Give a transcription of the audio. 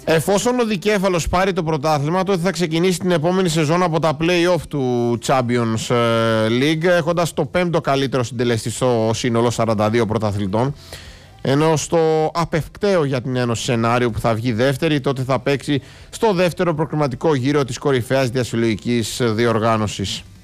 Εφόσον ο δικέφαλος πάρει το πρωτάθλημα, τότε θα ξεκινήσει την επόμενη σεζόν από τα play-off του Champions League, έχοντας το 5ο καλύτερο συντελεστή στο σύνολο 42 πρωταθλητών. Ενώ στο απευκταίο για την Ένωση σενάριο που θα βγει δεύτερη, τότε θα παίξει στο δεύτερο προκριματικό γύρο της κορυφαίας διασυλλογικής διοργάνωσης.